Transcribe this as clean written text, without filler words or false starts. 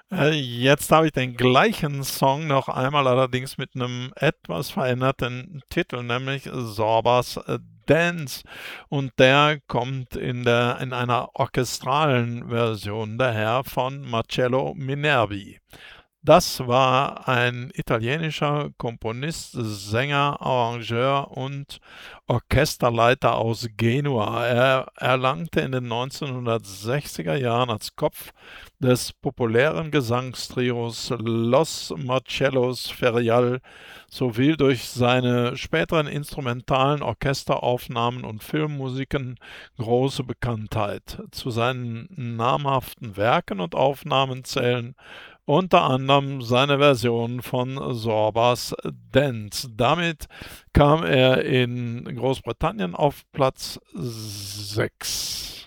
Jetzt habe ich den gleichen Song noch einmal, allerdings mit einem etwas veränderten Titel, nämlich Sorbas Dance. Und der kommt in einer orchestralen Version daher von Marcello Minervi. Das war ein italienischer Komponist, Sänger, Arrangeur und Orchesterleiter aus Genua. Er erlangte in den 1960er Jahren als Kopf des populären Gesangstrios Los Marcellos Ferial sowie durch seine späteren instrumentalen Orchesteraufnahmen und Filmmusiken große Bekanntheit. Zu seinen namhaften Werken und Aufnahmen zählen unter anderem seine Version von Sorbas Dance. Damit kam er in Großbritannien auf Platz 6.